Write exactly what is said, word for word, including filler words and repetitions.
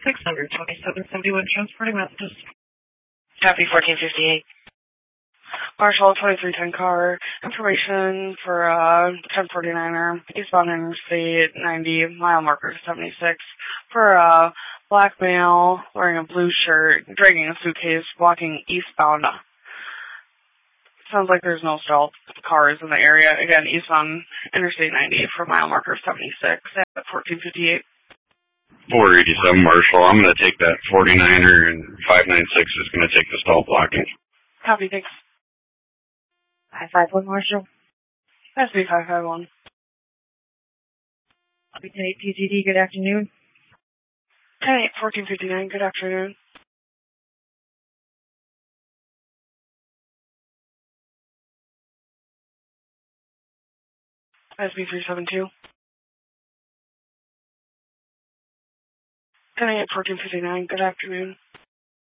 six hundred twenty-seven seventy-one transporting messages. Copy fourteen fifty-eight. Marshall, twenty-three ten car. Information for uh ten forty-niner, eastbound Interstate ninety, mile marker seventy-six. For a uh, black male wearing a blue shirt, dragging a suitcase, walking eastbound. Sounds like there's no stealth cars in the area. Again, eastbound Interstate ninety for mile marker seventy-six at fourteen fifty-eight. four eighty-seven Marshall. I'm going to take that forty-niner and five ninety-six is going to take the stall blocking. Copy, thanks. five five one Marshall. S B five five one. ten eight P G D, good afternoon. ten eight fourteen fifty-nine, good afternoon. S B three seven two. ten eight fourteen fifty-nine, good afternoon.